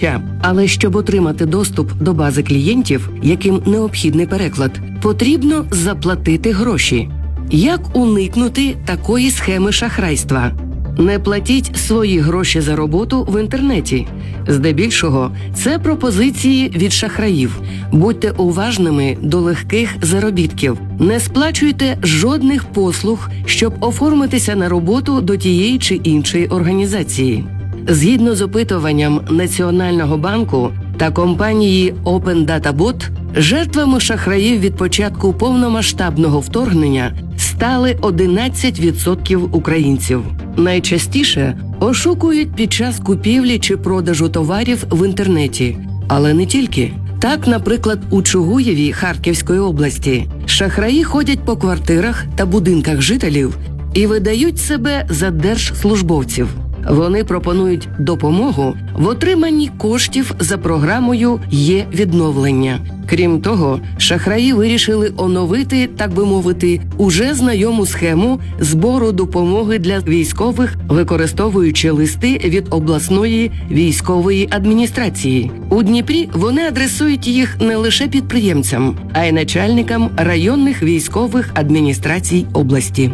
користувача. Але щоб отримати доступ до бази клієнтів, яким необхідний переклад, потрібно заплатити гроші. Як уникнути такої схеми шахрайства? Не платіть свої гроші за роботу в інтернеті. Здебільшого, це пропозиції від шахраїв. Будьте уважними до легких заробітків. Не сплачуйте жодних послуг, щоб оформитися на роботу до тієї чи іншої організації. Згідно з опитуванням Національного банку та компанії Open Data Bot, жертвами шахраїв від початку повномасштабного вторгнення стали 11% українців. Найчастіше ошукують під час купівлі чи продажу товарів в інтернеті. Але не тільки. Так, наприклад, у Чугуєві Харківської області шахраї ходять по квартирах та будинках жителів і видають себе за держслужбовців. Вони пропонують допомогу в отриманні коштів за програмою «Є-відновлення». Крім того, шахраї вирішили оновити, так би мовити, уже знайому схему збору допомоги для військових, використовуючи листи від обласної військової адміністрації. У Дніпрі вони адресують їх не лише підприємцям, а й начальникам районних військових адміністрацій області.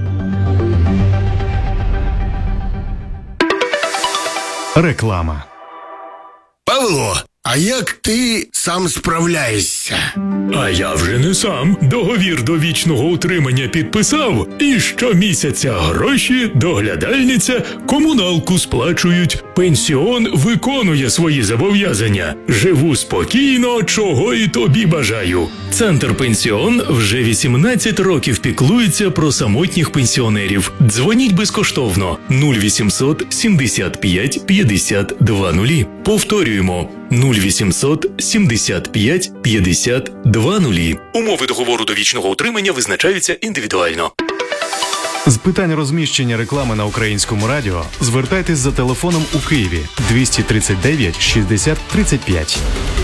Реклама. Павло, а як ти сам справляєшся? А я вже не сам. Договір довічного утримання підписав, і щомісяця гроші, доглядальниця, комуналку сплачують. Пенсіон виконує свої зобов'язання. Живу спокійно, чого і тобі бажаю. Центр «Пенсіон» вже 18 років піклується про самотніх пенсіонерів. Дзвоніть безкоштовно 0800 75 50 20. Повторюємо 0800 75 50 20. Умови договору довічного утримання визначаються індивідуально. З питань розміщення реклами на українському радіо звертайтесь за телефоном у Києві 239 60 35.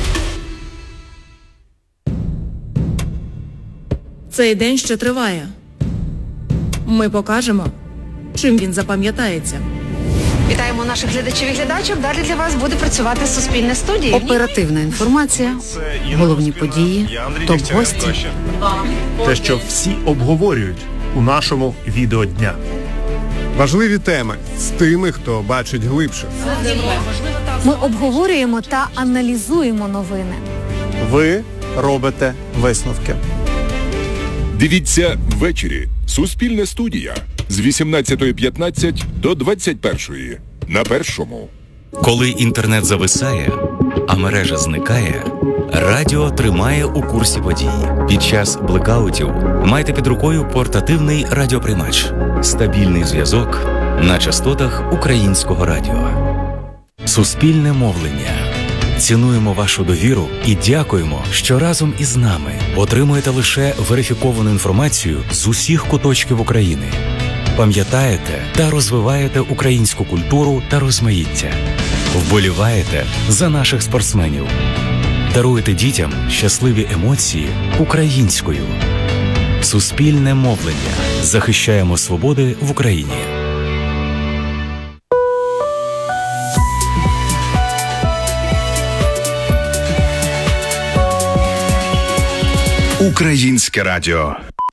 Цей день ще триває. Ми покажемо, чим він запам'ятається. Вітаємо наших глядачів і глядачок. Далі для вас буде працювати Суспільне студія. Оперативна інформація, головні події, топ-гості. Те, що всі обговорюють у нашому відео дня. Важливі теми з тими, хто бачить глибше. Ми обговорюємо та аналізуємо новини. Ви робите висновки. Дивіться ввечері. Суспільна студія з 18:15 до 21:00 на Першому. Коли інтернет зависає, а мережа зникає, радіо тримає у курсі подій. Під час блекаутів майте під рукою портативний радіоприймач. Стабільний зв'язок на частотах українського радіо. Суспільне мовлення. Цінуємо вашу довіру і дякуємо, що разом із нами отримуєте лише верифіковану інформацію з усіх куточків України. Пам'ятаєте та розвиваєте українську культуру та розмаїття. Вболіваєте за наших спортсменів. Даруєте дітям щасливі емоції українською. Суспільне мовлення. Захищаємо свободи в Україні. Українське радіо.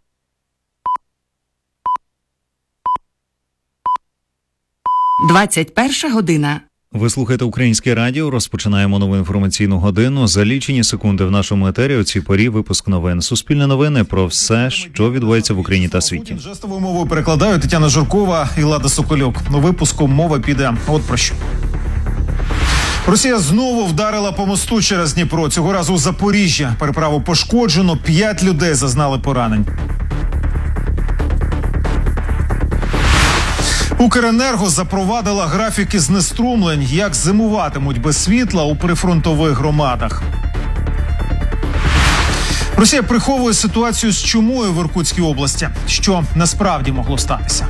«21 година». Ви слухаєте Українське радіо, розпочинаємо нову інформаційну годину. За лічені секунди в нашому етері у цій порі випуск новин. Суспільне новини про все, що відбувається в Україні та світі. Жестовою мовою перекладають Тетяна Журкова і Лада Соколюк. У випуску мова піде от про що. Росія знову вдарила по мосту через Дніпро. Цього разу у Запоріжжя. Переправу пошкоджено, 5 людей зазнали поранень. Укренерго запровадила графіки знеструмлень, як зимуватимуть без світла у прифронтових громадах. Росія приховує ситуацію з чумою в Іркутській області. Що насправді могло статися?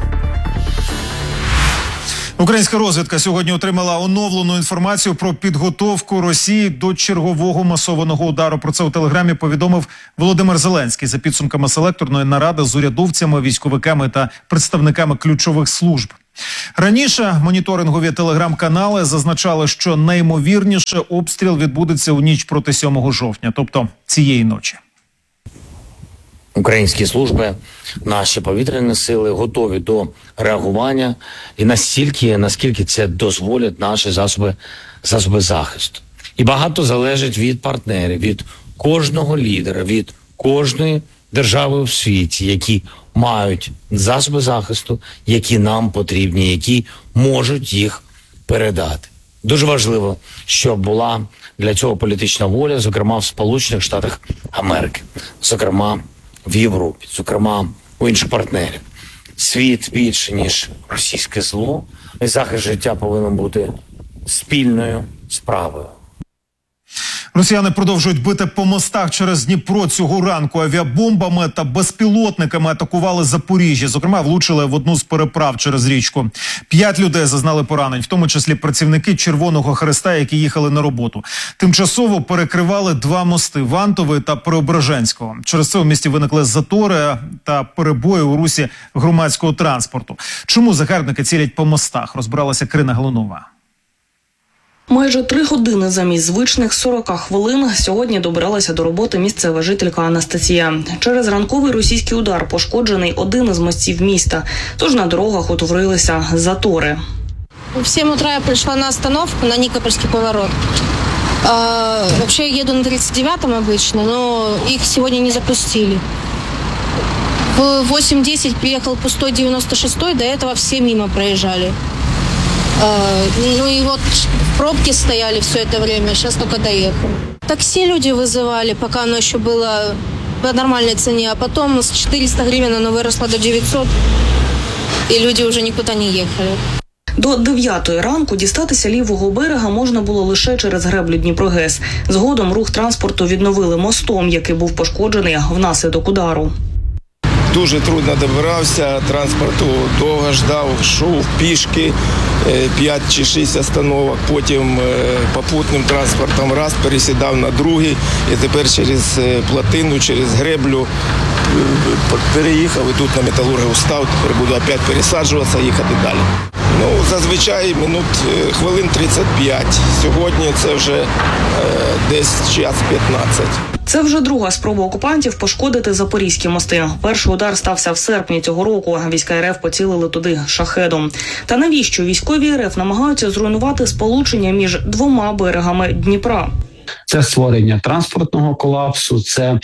Українська розвідка сьогодні отримала оновлену інформацію про підготовку Росії до чергового масованого удару. Про це у Телеграмі повідомив Володимир Зеленський за підсумками селекторної наради з урядовцями, військовиками та представниками ключових служб. Раніше моніторингові телеграм-канали зазначали, що найімовірніше обстріл відбудеться у ніч проти 7 жовтня, тобто цієї ночі. Українські служби, наші повітряні сили готові до реагування і наскільки це дозволять наші засоби захисту. І багато залежить від партнерів, від кожного лідера, від кожної держави у світі, які мають засоби захисту, які нам потрібні, які можуть їх передати. Дуже важливо, щоб була для цього політична воля, зокрема в Сполучених Штатах Америки, зокрема в Європі, зокрема у інших партнерів. Світ більше, ніж російське зло, і захист життя повинен бути спільною справою. Росіяни продовжують бити по мостах через Дніпро цього ранку. Авіабомбами та безпілотниками атакували Запоріжжя. Зокрема, влучили в одну з переправ через річку. 5 людей зазнали поранень, в тому числі працівники Червоного Хреста, які їхали на роботу. Тимчасово перекривали 2 мости – Вантовий та Преображенського. Через це у місті виникли затори та перебої у русі громадського транспорту. Чому загарбники цілять по мостах? Розбиралася Крина Галунова. Майже 3 години замість звичних 40 хвилин сьогодні добиралася до роботи місцева жителька Анастасія. Через ранковий російський удар пошкоджений один із мостів міста, тож на дорогах утворилися затори. В 7 утра я пришла на остановку на Никопольский поворот. Вообще я еду на 39-м обычно, но их сегодня не запустили. В 8:10 приехал пустой 96-й, до этого все мимо проезжали. Ну и вот пробки стояли все это время, сейчас только доехали. Такси люди вызывали, пока оно еще было по нормальной цене, а потом с 400 гривен оно выросло до 900, и люди уже никуда не ехали. До 9-ї ранку дістатися лівого берега можна було лише через греблю Дніпрогес. Згодом рух транспорту відновили мостом, який був пошкоджений внаслідок удару. Дуже трудно добирався, транспорту довго ждав, йшов пішки, 5 чи 6 остановок, потім попутним транспортом раз пересідав на другий і тепер через плотину, через греблю переїхав і тут на металургію став, тепер буду опять пересаджуватися, їхати далі. Ну, зазвичай хвилин 35, сьогодні це вже десь час 15. Це вже друга спроба окупантів пошкодити запорізькі мости. Перший удар стався в серпні цього року. Війська РФ поцілили туди шахедом. Та навіщо військові РФ намагаються зруйнувати сполучення між 2 берегами Дніпра? Це створення транспортного колапсу, це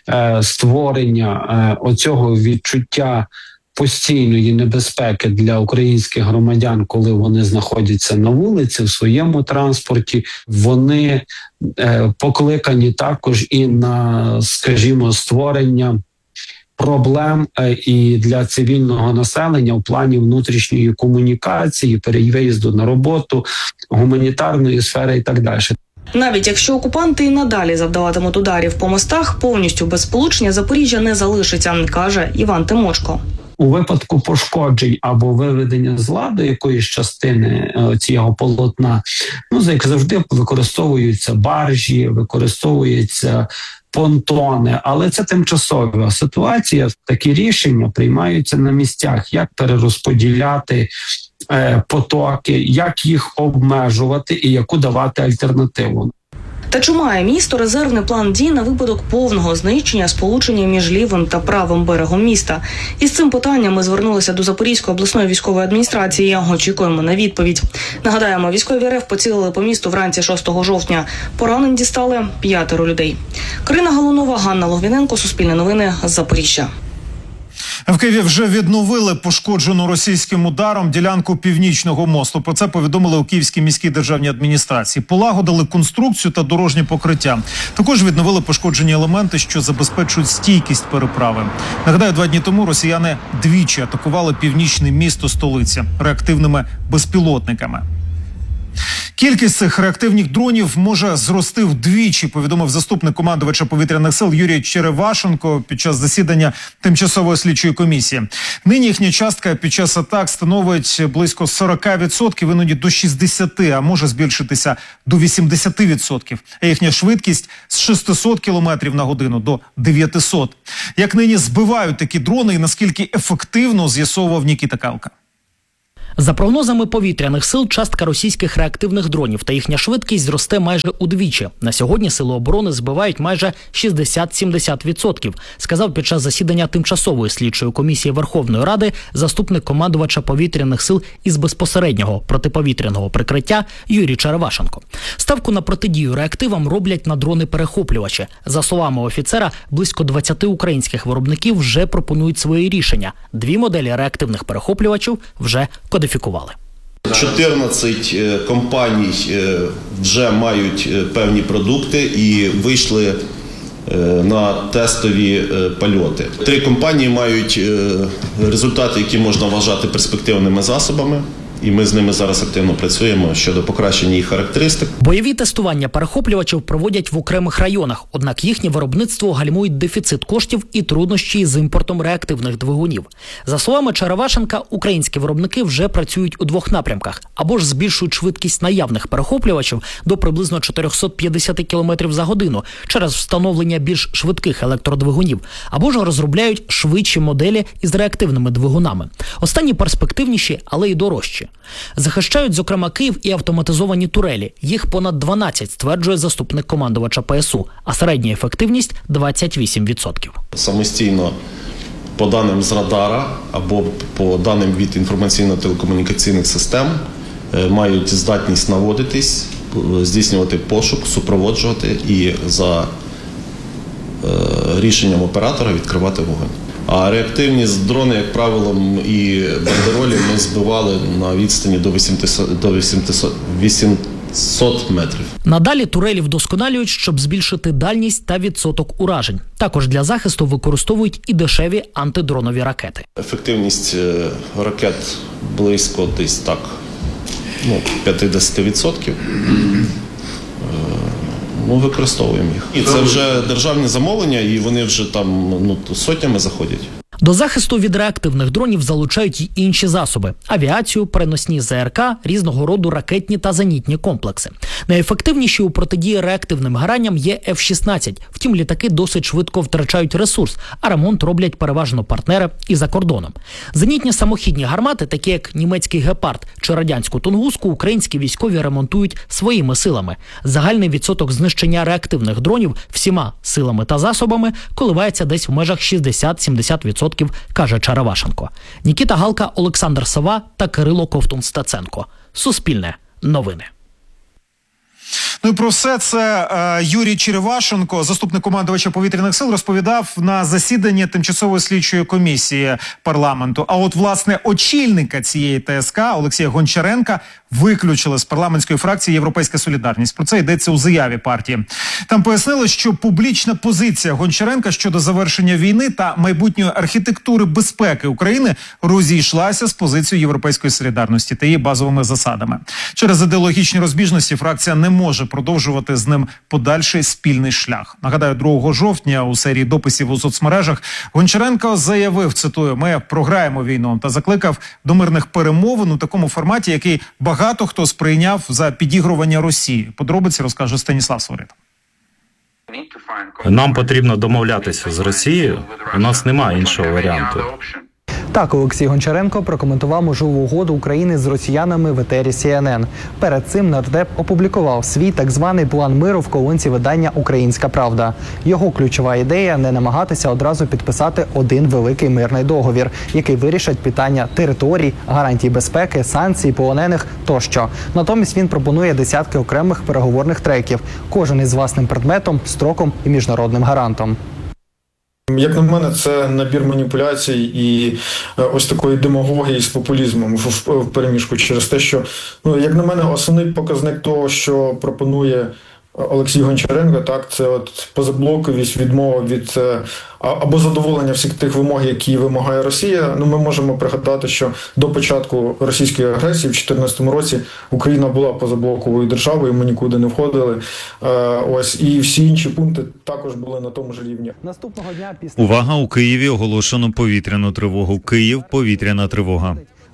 створення оцього відчуття постійної небезпеки для українських громадян, коли вони знаходяться на вулиці, в своєму транспорті. Вони покликані також і на, скажімо, створення проблем і для цивільного населення в плані внутрішньої комунікації, переїзду на роботу, гуманітарної сфери і так далі. Навіть якщо окупанти і надалі завдаватимуть ударів по мостах, повністю без сполучення Запоріжжя не залишиться, каже Іван Тимочко. У випадку пошкоджень або виведення з ладу якоїсь частини цього полотна, як завжди, використовуються баржі, використовуються понтони, але це тимчасова ситуація. Такі рішення приймаються на місцях, як перерозподіляти потоки, як їх обмежувати і яку давати альтернативу. Та чи має місто резервний план дій на випадок повного знищення сполучення між лівим та правим берегом міста? Із цим питанням ми звернулися до Запорізької обласної військової адміністрації. Очікуємо на відповідь. Нагадаємо, військові РФ поцілили по місту вранці 6 жовтня. Поранень дістали 5 людей. Крина Галунова, Ганна Логвіненко, Суспільне новини, Запоріжжя. В Києві вже відновили пошкоджену російським ударом ділянку Північного мосту. Про це повідомили у Київській міській державній адміністрації. Полагодили конструкцію та дорожнє покриття. Також відновили пошкоджені елементи, що забезпечують стійкість переправи. Нагадаю, 2 дні тому росіяни двічі атакували північне місто столиці реактивними безпілотниками. Кількість цих реактивних дронів може зрости вдвічі, повідомив заступник командувача повітряних сил Юрій Черевашенко під час засідання тимчасової слідчої комісії. Нині їхня частка під час атак становить близько 40%, іноді до 60%, а може збільшитися до 80%. А їхня швидкість з 600 км на годину до 900. Як нині збивають такі дрони і наскільки ефективно, з'ясовував Нікіта Калка. За прогнозами повітряних сил, частка російських реактивних дронів та їхня швидкість зросте майже удвічі. На сьогодні сили оборони збивають майже 60-70%, сказав під час засідання Тимчасової слідчої комісії Верховної Ради заступник командувача повітряних сил із безпосереднього протиповітряного прикриття Юрій Черевашенко. Ставку на протидію реактивам роблять на дрони-перехоплювачі. За словами офіцера, близько 20 українських виробників вже пропонують свої рішення. 2 моделі реактивних перехоплювачів вже кодифікували. 14 компаній вже мають певні продукти і вийшли на тестові польоти. 3 компанії мають результати, які можна вважати перспективними засобами. І ми з ними зараз активно працюємо щодо покращення їх характеристик. Бойові тестування перехоплювачів проводять в окремих районах, однак їхнє виробництво гальмують дефіцит коштів і труднощі з імпортом реактивних двигунів. За словами Черевашенка, українські виробники вже працюють у 2 напрямках. Або ж збільшують швидкість наявних перехоплювачів до приблизно 450 км за годину через встановлення більш швидких електродвигунів, або ж розробляють швидші моделі із реактивними двигунами. Останні перспективніші, але й дорожчі. Захищають, зокрема, Київ і автоматизовані турелі. Їх понад 12, стверджує заступник командувача ПСУ, а середня ефективність – 28%. Самостійно по даним з радара або по даним від інформаційно-телекомунікаційних систем мають здатність наводитись, здійснювати пошук, супроводжувати і за рішенням оператора відкривати вогонь. А реактивні дрони, як правило, і бандеролі ми збивали на відстані до 800 метрів. Надалі турелі вдосконалюють, щоб збільшити дальність та відсоток уражень. Також для захисту використовують і дешеві антидронові ракети. Ефективність ракет близько десь так, 50%. Ми використовуємо їх. І це вже державні замовлення, і вони вже там сотнями заходять. До захисту від реактивних дронів залучають й інші засоби – авіацію, переносні ЗРК, різного роду ракетні та зенітні комплекси. Найефективніші у протидії реактивним гаранням є F-16. Втім, літаки досить швидко втрачають ресурс, а ремонт роблять переважно партнери і за кордоном. Зенітні самохідні гармати, такі як німецький «Гепард» чи радянську «Тунгуску», українські військові ремонтують своїми силами. Загальний відсоток знищення реактивних дронів всіма силами та засобами коливається десь в межах 60-70%. Каже Черевашенко. Нікіта Галка, Олександр Сова та Кирило Ковтун-Стеценко. Суспільне новини. Ну і про все це Юрій Черевашенко, заступник командувача повітряних сил, розповідав на засіданні Тимчасової слідчої комісії парламенту. А от, власне, очільника цієї ТСК Олексія Гончаренка виключили з парламентської фракції «Європейська солідарність». Про це йдеться у заяві партії. Там пояснили, що публічна позиція Гончаренка щодо завершення війни та майбутньої архітектури безпеки України розійшлася з позицією «Європейської солідарності» та її базовими засадами. Через ідеологічні розбіжності фракція не може продовжувати з ним подальший спільний шлях. Нагадаю, 2 жовтня у серії дописів у соцмережах Гончаренко заявив, цитую, «Ми програємо війну» та закликав до мирних перемовин у такому форматі, який багато хто сприйняв за підігрування Росії. Подробиці розкаже Станіслав Свирид. Нам потрібно домовлятися з Росією. У нас немає іншого варіанту. Так, Олексій Гончаренко прокоментував можливу угоду України з росіянами в етері CNN. Перед цим нардеп опублікував свій так званий план миру в колонці видання «Українська правда». Його ключова ідея – не намагатися одразу підписати один великий мирний договір, який вирішить питання територій, гарантій безпеки, санкцій, полонених тощо. Натомість він пропонує десятки окремих переговорних треків, кожен із власним предметом, строком і міжнародним гарантом. Як на мене, це набір маніпуляцій і ось такої демагогії з популізмом в переміжку через те, що, як на мене, основний показник того, що пропонує Олексій Гончаренко, так, це от позаблоковість, відмова від або задоволення всіх тих вимог, які вимагає Росія. Ми можемо пригадати, що до початку російської агресії в 2014 році Україна була позаблоковою державою, ми нікуди не входили. Ось, і всі інші пункти також були на тому ж рівні. Увага! У Києві оголошено повітряну тривогу. Київ – повітряна тривога.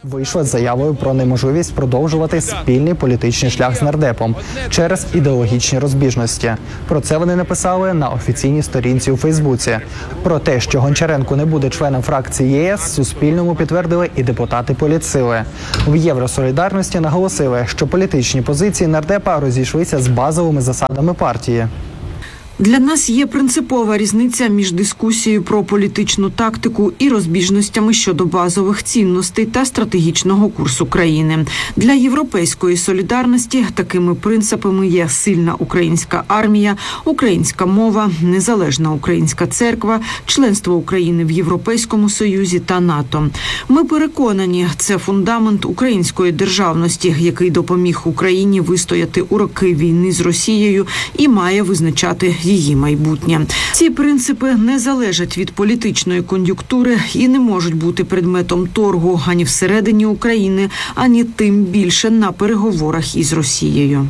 вийшла з заявою про неможливість продовжувати спільний політичний шлях з нардепом через ідеологічні розбіжності. Про це вони написали на офіційній сторінці у Фейсбуці. Про те, що Гончаренко не буде членом фракції ЄС, Суспільному підтвердили і депутати Політсили. В Євросолідарності наголосили, що політичні позиції нардепа розійшлися з базовими засадами партії. Для нас є принципова різниця між дискусією про політичну тактику і розбіжностями щодо базових цінностей та стратегічного курсу країни. Для європейської солідарності такими принципами є сильна українська армія, українська мова, незалежна українська церква, членство України в Європейському Союзі та НАТО. Ми переконані, це фундамент української державності, який допоміг Україні вистояти у роки війни з Росією і має визначати її майбутнє. Ці принципи не залежать від політичної кон'юнктури і не можуть бути предметом торгу ані всередині України, ані тим більше на переговорах із Росією.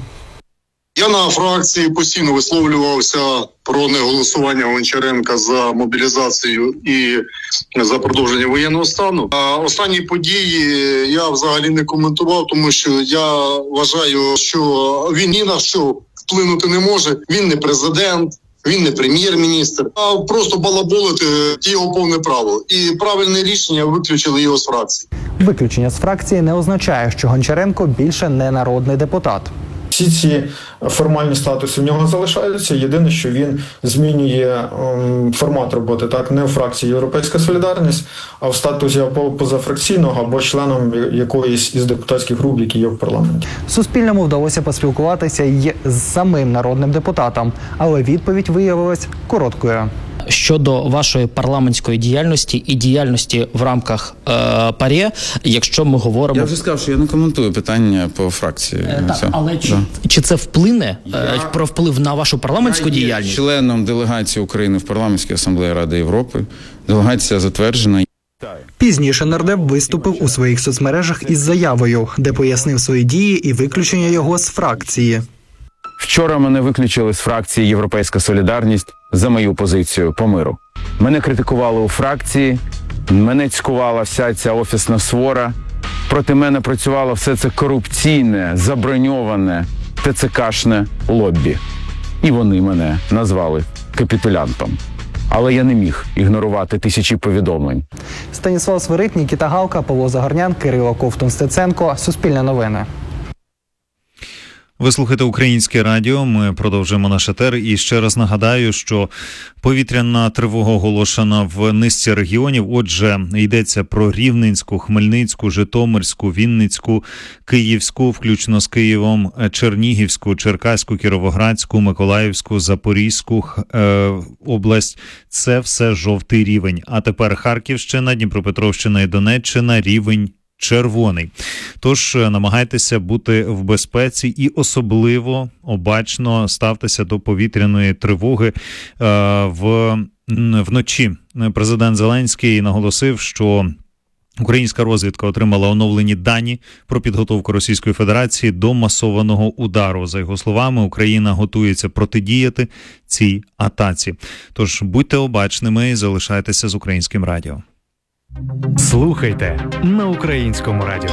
Я на фракції постійно висловлювався про неголосування Гончаренка за мобілізацію і за продовження воєнного стану. А останні події я взагалі не коментував, тому що я вважаю, що він ні на що вплинути не може. Він не президент, він не прем'єр-міністр, а просто балаболити – його повне право. І правильне рішення – виключили його з фракції. Виключення з фракції не означає, що Гончаренко більше не народний депутат. Всі ці формальні статуси в нього залишаються. Єдине, що він змінює формат роботи, так, не в фракції «Європейська солідарність», а в статусі або позафракційного, або членом якоїсь із депутатських груп, які є в парламенті. Суспільному вдалося поспілкуватися й з самим народним депутатом, але відповідь виявилась короткою. Щодо вашої парламентської діяльності і діяльності в рамках ПАРЄ, якщо ми говоримо... Я вже сказав, що я не коментую питання по фракції. Так, але чи це вплине про вплив на вашу парламентську діяльність? Я є членом делегації України в Парламентській асамблеї Ради Європи. Делегація затверджена. Пізніше нардеп виступив у своїх соцмережах із заявою, де пояснив свої дії і виключення його з фракції. Вчора мене виключили з фракції «Європейська солідарність» за мою позицію по миру. Мене критикували у фракції, мене цькувала вся ця офісна свора. Проти мене працювало все це корупційне, заброньоване, ТЦКшне лоббі. І вони мене назвали капітулянтом. Але я не міг ігнорувати тисячі повідомлень. Станіслав Свирид, Нікіта Галка, Павло Загорнян, Кирило Ковтун-Стеценко. Суспільне новини. Ви слухаєте Українське радіо, ми продовжуємо наш етер. І ще раз нагадаю, що повітряна тривога оголошена в низці регіонів. Отже, йдеться про Рівненську, Хмельницьку, Житомирську, Вінницьку, Київську, включно з Києвом, Чернігівську, Черкаську, Кіровоградську, Миколаївську, Запорізьку область. Це все жовтий рівень. А тепер Харківщина, Дніпропетровщина і Донеччина, рівень червоний. Тож намагайтеся бути в безпеці і особливо обачно ставтеся до повітряної тривоги вночі. Президент Зеленський наголосив, що українська розвідка отримала оновлені дані про підготовку Російської Федерації до масованого удару. За його словами, Україна готується протидіяти цій атаці. Тож будьте обачними і залишайтеся з Українським радіо. Слухайте на Українському радіо.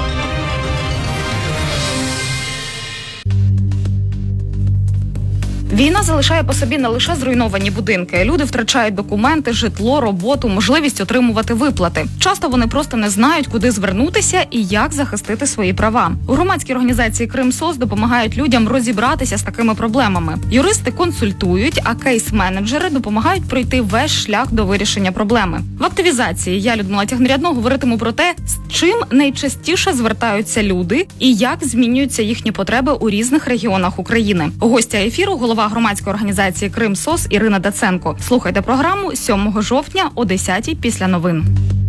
Війна залишає по собі не лише зруйновані будинки. Люди втрачають документи, житло, роботу, можливість отримувати виплати. Часто вони просто не знають, куди звернутися і як захистити свої права. У громадській організації «Кримсос» допомагають людям розібратися з такими проблемами. Юристи консультують, а кейс-менеджери допомагають пройти весь шлях до вирішення проблеми. В активізації я, Людмила Тягнерядно, говоритиму про те, з чим найчастіше звертаються люди і як змінюються їхні потреби у різних регіонах України. Гостя ефіру – голова громадської організації «Кримсос» Ірина Даценко. Слухайте програму 7 жовтня о 10-й після новин.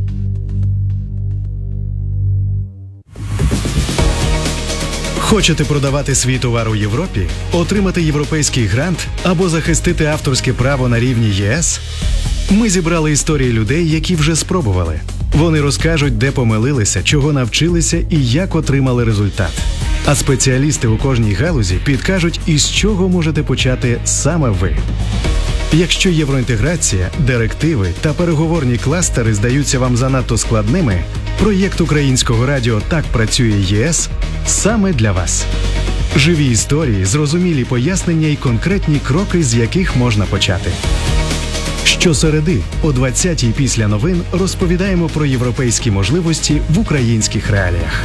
Хочете продавати свій товар у Європі? Отримати європейський грант або захистити авторське право на рівні ЄС? Ми зібрали історії людей, які вже спробували. Вони розкажуть, де помилилися, чого навчилися і як отримали результат. А спеціалісти у кожній галузі підкажуть, із чого можете почати саме ви. Якщо євроінтеграція, директиви та переговорні кластери здаються вам занадто складними, Проєкт українського радіо «Так працює ЄС» саме для вас. Живі історії, зрозумілі пояснення і конкретні кроки, з яких можна почати. Щосереди о 20-й після новин розповідаємо про європейські можливості в українських реаліях.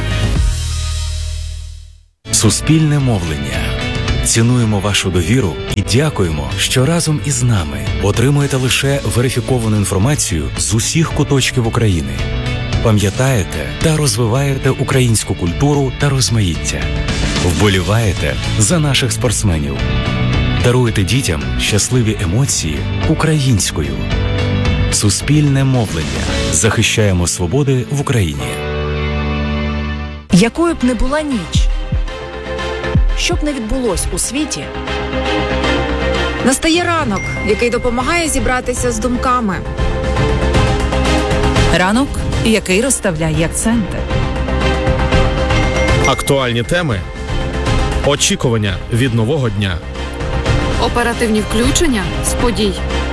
Суспільне мовлення. Цінуємо вашу довіру і дякуємо, що разом із нами отримуєте лише верифіковану інформацію з усіх куточків України. Пам'ятаєте та розвиваєте українську культуру та розмаїття. Вболіваєте за наших спортсменів. Даруєте дітям щасливі емоції українською. Суспільне мовлення. Захищаємо свободи в Україні. Якою б не була ніч, що б не відбулось у світі, настає ранок, який допомагає зібратися з думками. Ранок, який розставляє акценти. Актуальні теми, очікування від нового дня. Оперативні включення з подій.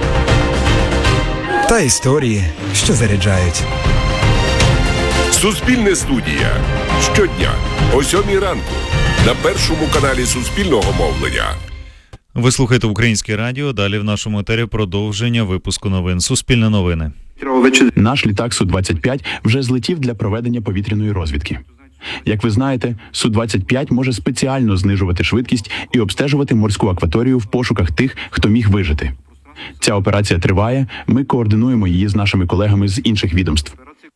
Та історії, що заряджають. Суспільне студія. Щодня о 7:00 ранку на першому каналі Суспільного мовлення. Ви слухаєте Українське радіо. Далі в нашому етері продовження випуску новин. Суспільне новини. Наш літак Су-25 вже злетів для проведення повітряної розвідки. Як ви знаєте, Су-25 може спеціально знижувати швидкість і обстежувати морську акваторію в пошуках тих, хто міг вижити. Ця операція триває, ми координуємо її з нашими колегами з інших відомств.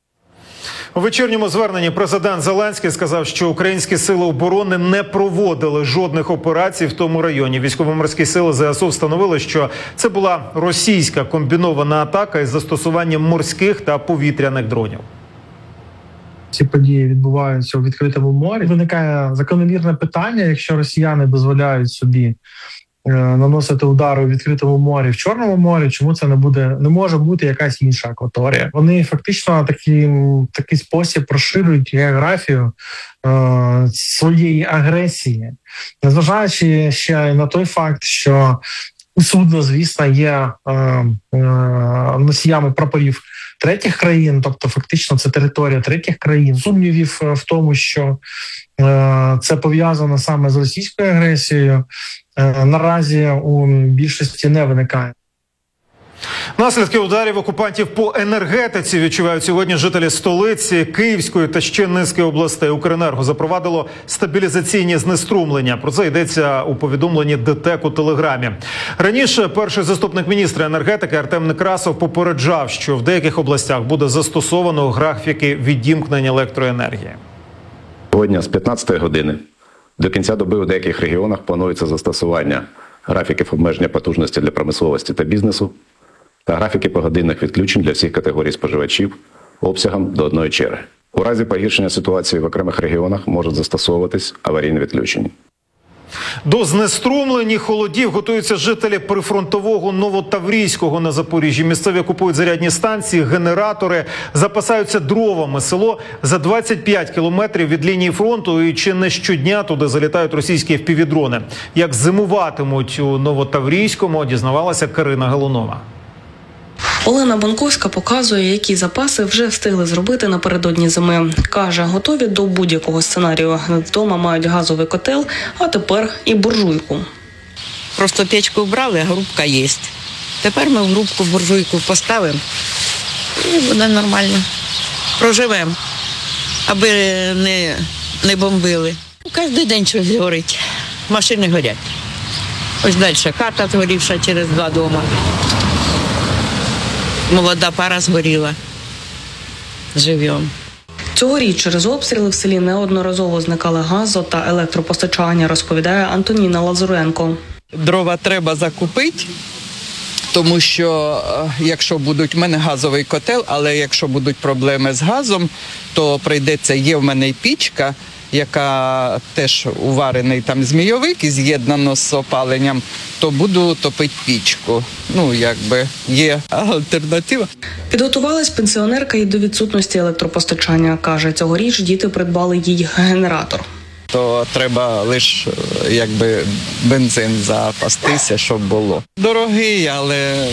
У вечірньому зверненні президент Зеленський сказав, що українські сили оборони не проводили жодних операцій в тому районі. Військово-морські сили ЗСУ встановили, що це була російська комбінована атака із застосуванням морських та повітряних дронів. Ці події відбуваються у відкритому морі. Виникає закономірне питання, якщо росіяни дозволяють собі наносити удари у відкритому морі, в Чорному морі, чому це не може бути якась інша акваторія? Вони фактично такий спосіб розширюють географію своєї агресії, незважаючи ще на той факт, що судно, звісно, є носіями прапорів третіх країн, тобто фактично це територія третіх країн. Сумнівів в тому, що це пов'язано саме з російською агресією, наразі у більшості не виникає. Наслідки ударів окупантів по енергетиці відчувають сьогодні жителі столиці, Київської та ще низки областей. Укренерго запровадило стабілізаційні знеструмлення. Про це йдеться у повідомленні ДТЕК у Телеграмі. Раніше перший заступник міністра енергетики Артем Некрасов попереджав, що в деяких областях буде застосовано графіки відімкнення електроенергії. Сьогодні з 15 години до кінця доби у деяких регіонах планується застосування графіків обмеження потужності для промисловості та бізнесу та графіки погодинних відключень для всіх категорій споживачів обсягом до 1 черги. У разі погіршення ситуації в окремих регіонах можуть застосовуватись аварійні відключення. До знеструмлень і холодів готуються жителі прифронтового Новотаврійського на Запоріжжі. Місцеві купують зарядні станції, генератори, запасаються дровами. Село за 25 кілометрів від лінії фронту, і чи не щодня туди залітають російські FPV-дрони. Як зимуватимуть у Новотаврійському, дізнавалася Карина Галунова. Олена Бонковська показує, які запаси вже встигли зробити напередодні зими. Каже, готові до будь-якого сценарію. Вдома мають газовий котел, а тепер і буржуйку. Просто печку вбрали, а грубка є. Тепер ми в грубку буржуйку поставимо і буде нормально. Проживемо, аби не бомбили. Кожен день щось горить. Машини горять. Ось далі хата згорівша через 2 дома. Молода пара згоріла. Живемо. Цьогоріч через обстріли в селі неодноразово зникали газо та електропостачання, розповідає Антоніна Лазуренко. Дрова треба закупити, тому що якщо будуть, в мене газовий котел, але якщо будуть проблеми з газом, то прийдеться, є в мене й пічка, яка теж уварений там змійовик і з'єднано з опаленням, то буду топити пічку. Є альтернатива. Підготувалась пенсіонерка і до відсутності електропостачання. Каже, цьогоріч діти придбали їй генератор. то треба лише бензин запастися, щоб було. Дорогий, але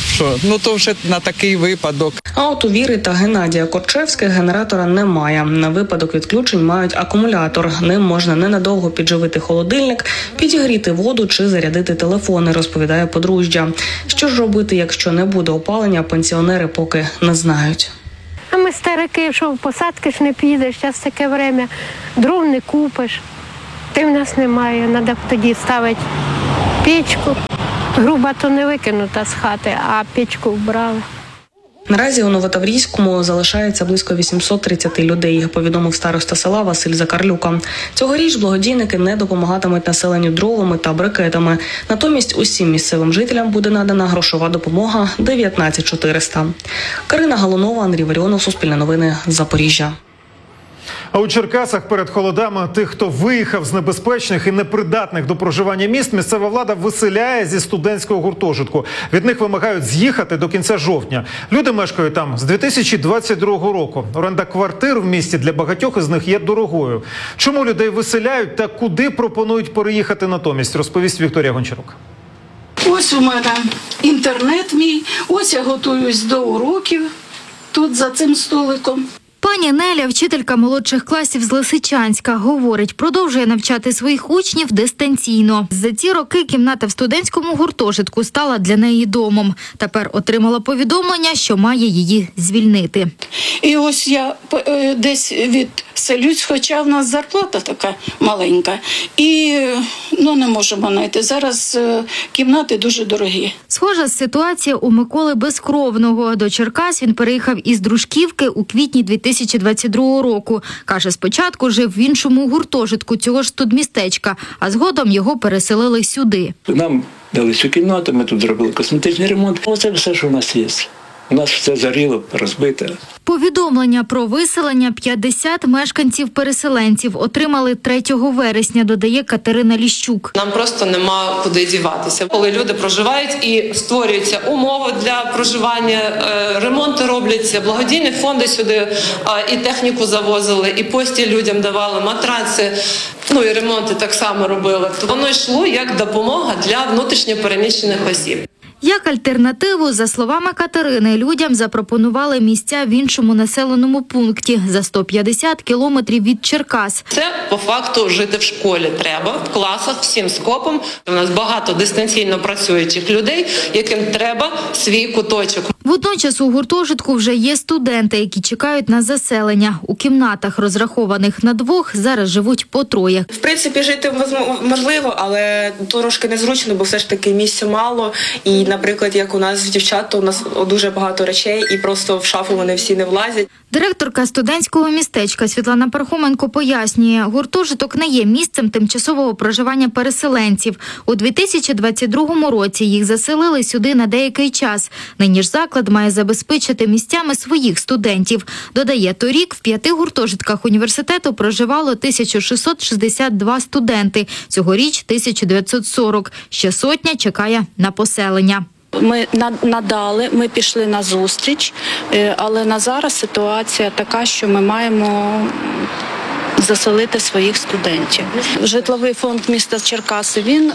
то вже на такий випадок. А от у Віри та Геннадія Корчевських генератора немає. На випадок відключень мають акумулятор. Ним можна ненадовго підживити холодильник, підігріти воду чи зарядити телефони, розповідає подружжя. Що ж робити, якщо не буде опалення, пенсіонери поки не знають. А ми старики, що в посадки ж не підеш, зараз таке время, дров не купиш. Ти в нас немає, треба тоді ставити печку. Груба то не викинута з хати, а печку вбрали. Наразі у Новотаврійському залишається близько 830 людей, повідомив староста села Василь Закарлюка. Цьогоріч благодійники не допомагатимуть населенню дровами та брикетами. Натомість усім місцевим жителям буде надана грошова допомога 19 400. Карина Галунова, Андрій Варіонов, Суспільне новини, Запоріжжя. А у Черкасах перед холодами тих, хто виїхав з небезпечних і непридатних до проживання міст, місцева влада виселяє зі студентського гуртожитку. Від них вимагають з'їхати до кінця жовтня. Люди мешкають там з 2022 року. Оренда квартир в місті для багатьох із них є дорогою. Чому людей виселяють та куди пропонують переїхати натомість, розповість Вікторія Гончарук. Ось у мене інтернет мій, ось я готуюсь до уроків тут за цим столиком. Пані Неля, вчителька молодших класів з Лисичанська, говорить, продовжує навчати своїх учнів дистанційно. За ці роки кімната в студентському гуртожитку стала для неї домом. Тепер отримала повідомлення, що має її звільнити. І ось я десь відселюсь, хоча в нас зарплата така маленька. І не можемо знайти. Зараз кімнати дуже дорогі. Схожа ситуація у Миколи Безкровного. До Черкас він переїхав із Дружківки у квітні 2022 року. Каже, спочатку жив в іншому гуртожитку цього ж студмістечка, а згодом його переселили сюди. Нам дали цю кімнату, ми тут зробили косметичний ремонт. Оце все, що в нас є. У нас все заріло, розбите. Повідомлення про виселення 50 мешканців-переселенців отримали 3 вересня, додає Катерина Ліщук. Нам просто нема куди діватися. Коли люди проживають і створюються умови для проживання, ремонти робляться, благодійні фонди сюди і техніку завозили, і постіль людям давали, матраци, і ремонти так само робили. То воно йшло як допомога для внутрішньо переміщених осіб. Як альтернативу, за словами Катерини, людям запропонували місця в іншому населеному пункті за 150 кілометрів від Черкас. Це по факту жити в школі треба, в класах, всім скопом. У нас багато дистанційно працюючих людей, яким треба свій куточок. Водночас у гуртожитку вже є студенти, які чекають на заселення. У кімнатах, розрахованих на 2, зараз живуть по 3. В принципі, жити можливо, але трошки незручно, бо все ж таки місця мало. І, наприклад, як у нас дівчат, то у нас дуже багато речей і просто в шафу вони всі не влазять. Директорка студентського містечка Світлана Пархоменко пояснює, гуртожиток не є місцем тимчасового проживання переселенців. У 2022 році їх заселили сюди на деякий час. Нині ж заклад має забезпечити місцями своїх студентів. Додає, торік в 5 гуртожитках університету проживало 1662 студенти. Цьогоріч 1940. Ще 100 чекає на поселення. Ми надали, ми пішли на зустріч, але на зараз ситуація така, що ми маємо заселити своїх студентів. Житловий фонд міста Черкаси, він,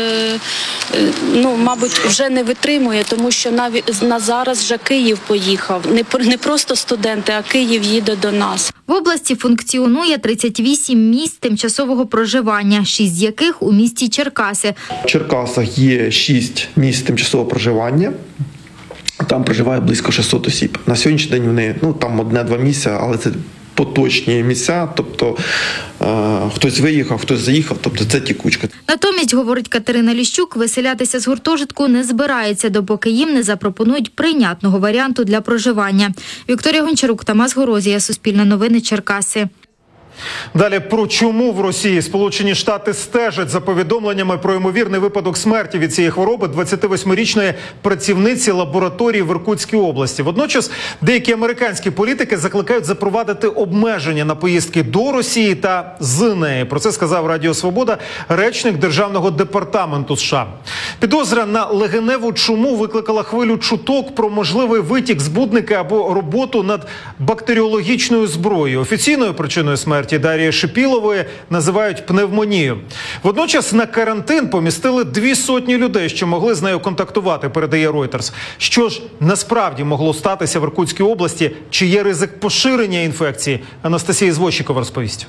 мабуть, вже не витримує, тому що навіть на зараз вже Київ поїхав. Не просто студенти, а Київ їде до нас. В області функціонує 38 місць тимчасового проживання, 6 з яких у місті Черкаси. В Черкасах є 6 місць тимчасового проживання. Там проживає близько 600 осіб. На сьогоднішній день вони, там 1-2 місця, але це поточні місця, тобто хтось виїхав, хтось заїхав, тобто це тікучка. Натомість, говорить Катерина Ліщук, виселятися з гуртожитку не збирається, допоки їм не запропонують прийнятного варіанту для проживання. Вікторія Гончарук, Тамас Горозія, Суспільне новини, Черкаси. Далі про чому в Росії Сполучені Штати стежать за повідомленнями про ймовірний випадок смерті від цієї хвороби 28-річної працівниці лабораторії в Іркутській області. Водночас деякі американські політики закликають запровадити обмеження на поїздки до Росії та з неї. Про це сказав Радіо Свобода речник Державного департаменту США. Підозра на легеневу чуму викликала хвилю чуток про можливий витік збудника або роботу над бактеріологічною зброєю. Офіційною причиною смерті Дар'ї Шипілової називають пневмонію. Водночас на карантин помістили 200 людей, що могли з нею контактувати, передає Reuters. Що ж насправді могло статися в Іркутській області? Чи є ризик поширення інфекції? Анастасія Звощикова розповість.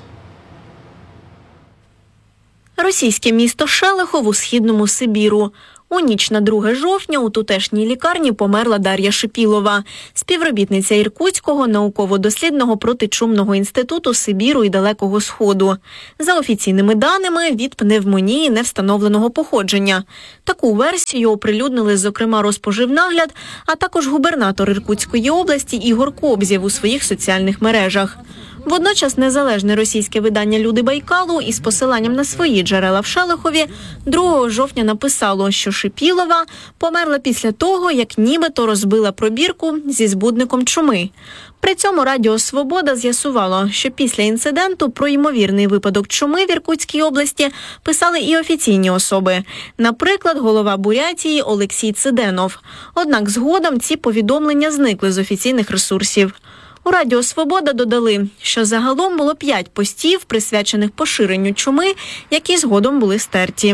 Російське місто Шелехов у Східному Сибіру. У ніч на 2 жовтня у тутешній лікарні померла Дар'я Шипілова, співробітниця Іркутського науково-дослідного протичумного інституту Сибіру і Далекого Сходу. За офіційними даними, від пневмонії невстановленого походження. Таку версію оприлюднили, зокрема, Розпоживнагляд, а також губернатор Іркутської області Ігор Кобзєв у своїх соціальних мережах. Водночас незалежне російське видання «Люди Байкалу» із посиланням на свої джерела в Шелехові 2 жовтня написало, що Шипілова померла після того, як нібито розбила пробірку зі збудником чуми. При цьому Радіо Свобода з'ясувало, що після інциденту про ймовірний випадок чуми в Іркутській області писали і офіційні особи. Наприклад, голова Бурятії Олексій Циденов. Однак згодом ці повідомлення зникли з офіційних ресурсів. У Радіо Свобода додали, що загалом було 5 постів, присвячених поширенню чуми, які згодом були стерті.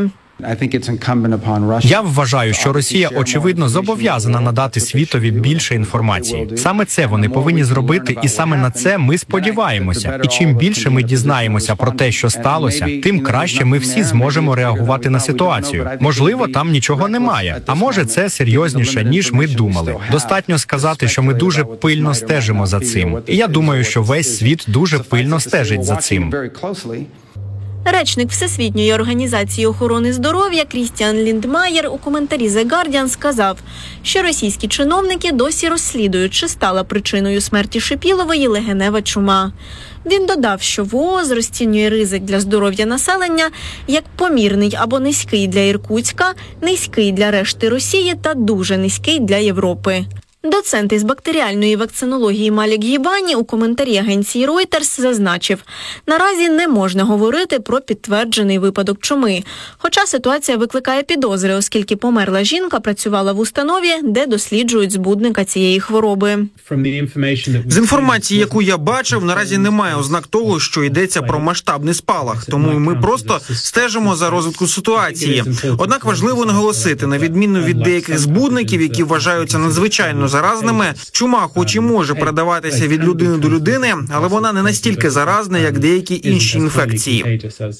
Я вважаю, що Росія, очевидно, зобов'язана надати світові більше інформації. Саме це вони повинні зробити, і саме на це ми сподіваємося. І чим більше ми дізнаємося про те, що сталося, тим краще ми всі зможемо реагувати на ситуацію. Можливо, там нічого немає, а може це серйозніше, ніж ми думали. Достатньо сказати, що ми дуже пильно стежимо за цим. І я думаю, що весь світ дуже пильно стежить за цим. Речник Всесвітньої організації охорони здоров'я Крістіан Ліндмаєр у коментарі The Guardian сказав, що російські чиновники досі розслідують, чи стала причиною смерті Шипілової легенева чума. Він додав, що ВООЗ розцінює ризик для здоров'я населення як помірний або низький для Іркутська, низький для решти Росії та дуже низький для Європи. Доцент із бактеріальної вакцинології Малік Гібані у коментарі агенції Reuters зазначив, наразі не можна говорити про підтверджений випадок чуми. Хоча ситуація викликає підозри, оскільки померла жінка працювала в установі, де досліджують збудника цієї хвороби. З інформації, яку я бачив, наразі немає ознак того, що йдеться про масштабний спалах. Тому ми просто стежимо за розвитком ситуації. Однак важливо наголосити, на відміну від деяких збудників, які вважаються надзвичайно заразними, чума хоч і може передаватися від людини до людини, але вона не настільки заразна, як деякі інші інфекції.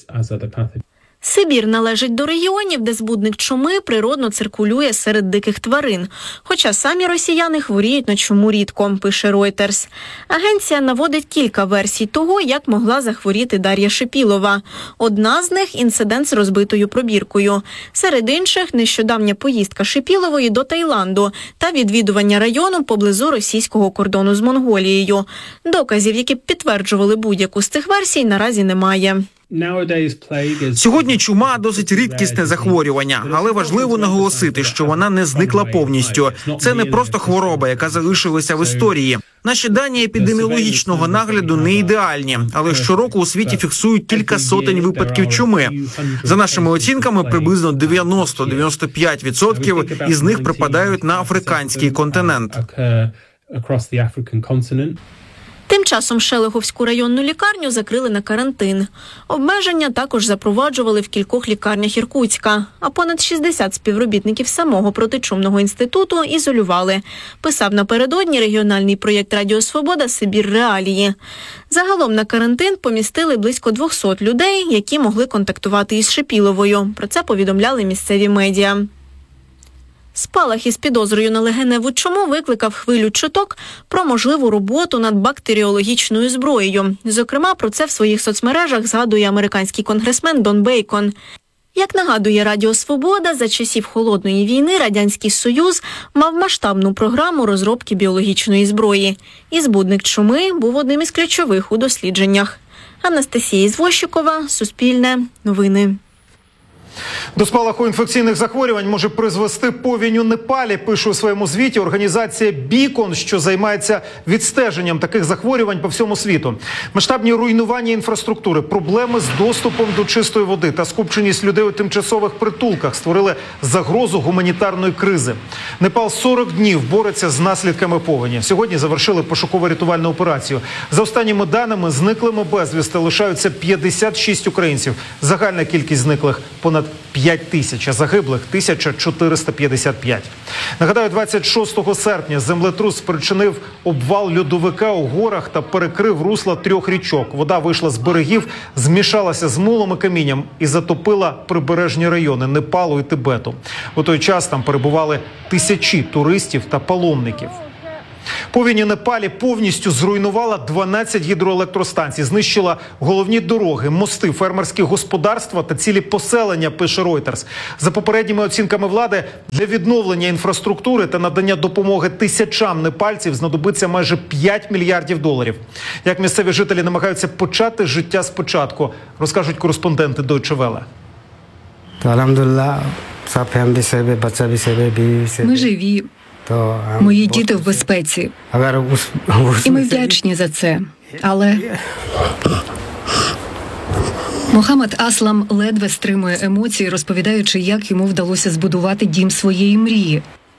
Сибір належить до регіонів, де збудник чуми природно циркулює серед диких тварин. Хоча самі росіяни хворіють на чуму рідко, пише Reuters. Агенція наводить кілька версій того, як могла захворіти Дар'я Шипілова. Одна з них – інцидент з розбитою пробіркою. Серед інших – нещодавня поїздка Шипілової до Таїланду та відвідування району поблизу російського кордону з Монголією. Доказів, які б підтверджували будь-яку з цих версій, наразі немає. Сьогодні чума – досить рідкісне захворювання, але важливо наголосити, що вона не зникла повністю. Це не просто хвороба, яка залишилася в історії. Наші дані епідеміологічного нагляду не ідеальні, але щороку у світі фіксують кілька сотень випадків чуми. За нашими оцінками, приблизно 90-95% із них припадають на африканський континент. Тим часом Шелеховську районну лікарню закрили на карантин. Обмеження також запроваджували в кількох лікарнях Іркутська, а понад 60 співробітників самого протичумного інституту ізолювали. Писав напередодні регіональний проєкт Радіо Свобода «Сибір реалії». Загалом на карантин помістили близько 200 людей, які могли контактувати із Шипіловою. Про це повідомляли місцеві медіа. Спалах із підозрою на легеневу чуму викликав хвилю чуток про можливу роботу над бактеріологічною зброєю. Зокрема, про це в своїх соцмережах згадує американський конгресмен Дон Бейкон. Як нагадує Радіо Свобода, за часів Холодної війни Радянський Союз мав масштабну програму розробки біологічної зброї. І збудник чуми був одним із ключових у дослідженнях. Анастасія Звощикова, Суспільне, Новини. До спалаху інфекційних захворювань може призвести повінь у Непалі, пише у своєму звіті організація «Бікон», що займається відстеженням таких захворювань по всьому світу. Масштабні руйнування інфраструктури, проблеми з доступом до чистої води та скупченість людей у тимчасових притулках створили загрозу гуманітарної кризи. Непал 40 днів бореться з наслідками повені. Сьогодні завершили пошуково-рятувальну операцію. За останніми даними, зниклими безвісти лишаються 56 українців. Загальна кількість зниклих – понад 5 тисяч, а загиблих – 1455. Нагадаю, 26 серпня землетрус спричинив обвал льодовика у горах та перекрив русла 3 річок. Вода вийшла з берегів, змішалася з мулом і камінням і затопила прибережні райони Непалу і Тибету. У той час там перебували тисячі туристів та паломників. Повінь у Непалі повністю зруйнувала 12 гідроелектростанцій, знищила головні дороги, мости, фермерські господарства та цілі поселення, пише Reuters. За попередніми оцінками влади, для відновлення інфраструктури та надання допомоги тисячам непальців знадобиться майже 5 мільярдів доларів. Як місцеві жителі намагаються почати життя спочатку, розкажуть кореспонденти Deutsche Welle. Ми живі. Мої діти в безпеці. І ми вдячні за це. Але Мохаммед Аслам ледве стримує емоції, розповідаючи, як йому вдалося збудувати дім своєї мрії.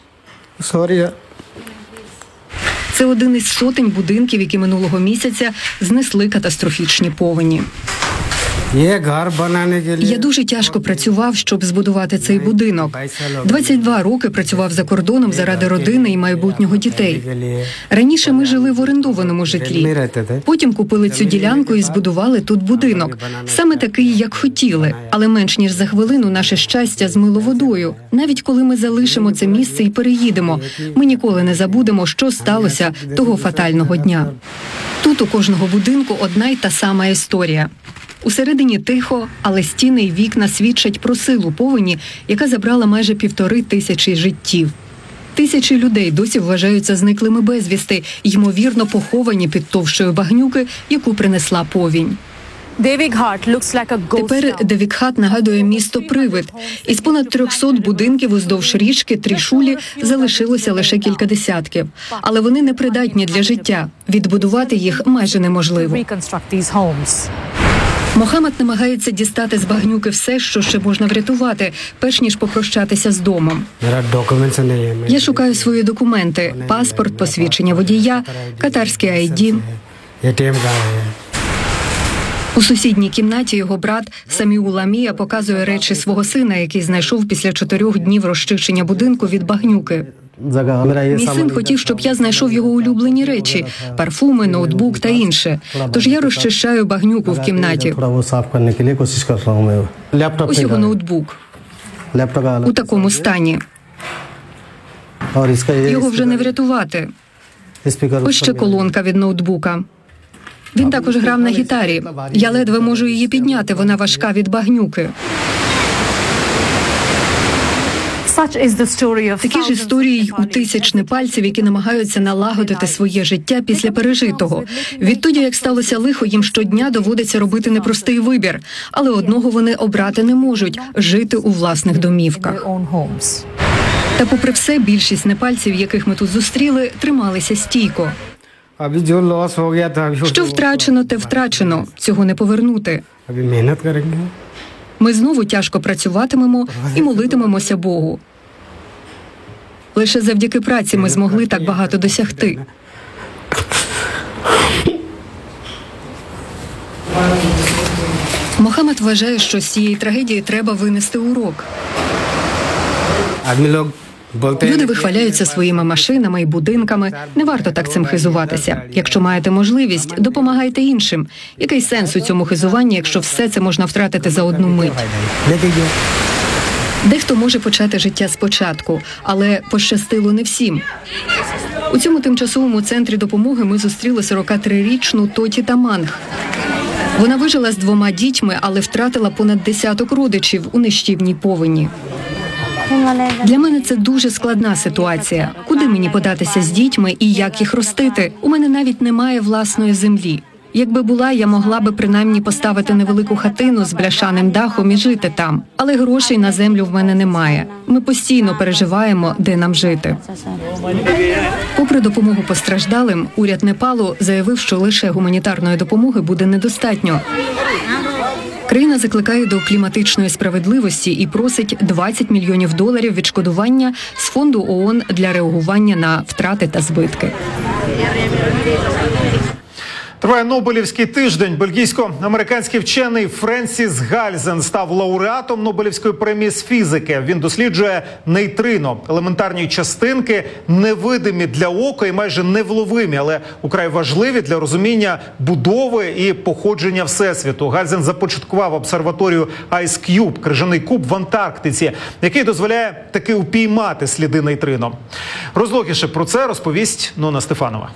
Це один із сотень будинків, які минулого місяця знесли катастрофічні повені. Я дуже тяжко працював, щоб збудувати цей будинок. 22 роки працював за кордоном заради родини і майбутнього дітей. Раніше ми жили в орендованому житлі. Потім купили цю ділянку і збудували тут будинок. Саме такий, як хотіли. Але менш ніж за хвилину наше щастя змило водою. Навіть коли ми залишимо це місце і переїдемо, ми ніколи не забудемо, що сталося того фатального дня. Тут у кожного будинку одна й та сама історія. Усередині тихо, але стіни й вікна свідчать про силу повені, яка забрала майже 1500 життів. Тисячі людей досі вважаються зниклими безвісти, ймовірно поховані під товщою багнюки, яку принесла повінь. Тепер Девікхат нагадує місто-привид. Із понад 300 будинків уздовж річки Трішулі залишилося лише кілька десятків. Але вони непридатні для життя. Відбудувати їх майже неможливо. Мохаммед намагається дістати з багнюки все, що ще можна врятувати, перш ніж попрощатися з домом. Я шукаю свої документи – паспорт, посвідчення водія, катарський ID. У сусідній кімнаті його брат Саміул Амія показує речі свого сина, який знайшов після 4 днів розчищення будинку від багнюки. Мій син хотів, щоб я знайшов його улюблені речі – парфуми, ноутбук та інше. Тож я розчищаю багнюку в кімнаті. Ось його ноутбук. У такому стані. Його вже не врятувати. Ось ще колонка від ноутбука. Він також грав на гітарі. Я ледве можу її підняти, вона важка від багнюки. Такі ж історії у тисяч непальців, які намагаються налагодити своє життя після пережитого. Відтоді, як сталося лихо, їм щодня доводиться робити непростий вибір. Але одного вони обрати не можуть – жити у власних домівках. Та попри все, більшість непальців, яких ми тут зустріли, трималися стійко. Що втрачено, те втрачено. Цього не повернути. Ми знову тяжко працюватимемо і молитимемося Богу. Лише завдяки праці ми змогли так багато досягти. Мохаммед вважає, що з цієї трагедії треба винести урок. Люди вихваляються своїми машинами і будинками. Не варто так цим хизуватися. Якщо маєте можливість, допомагайте іншим. Який сенс у цьому хизуванні, якщо все це можна втратити за одну мить? Дехто може почати життя спочатку, але пощастило не всім. У цьому тимчасовому центрі допомоги ми зустріли 43-річну Тоті Таманг. Вона вижила з 2 дітьми, але втратила понад 10 родичів у нищівній повені. Для мене це дуже складна ситуація. Куди мені податися з дітьми і як їх ростити? У мене навіть немає власної землі. Якби була, я могла би принаймні поставити невелику хатину з бляшаним дахом і жити там. Але грошей на землю в мене немає. Ми постійно переживаємо, де нам жити. Попри допомогу постраждалим, уряд Непалу заявив, що лише гуманітарної допомоги буде недостатньо. Країна закликає до кліматичної справедливості і просить $20 мільйонів відшкодування з фонду ООН для реагування на втрати та збитки. Триває Нобелівський тиждень. Бельгійсько-американський вчений Френсіс Гальзен став лауреатом Нобелівської премії з фізики. Він досліджує нейтрино – елементарні частинки, невидимі для ока і майже невловимі, але украй важливі для розуміння будови і походження Всесвіту. Гальзен започаткував обсерваторію Ice Cube – крижаний куб в Антарктиці, який дозволяє таки упіймати сліди нейтрино. Розлогіше про це розповість Нона Стефанова.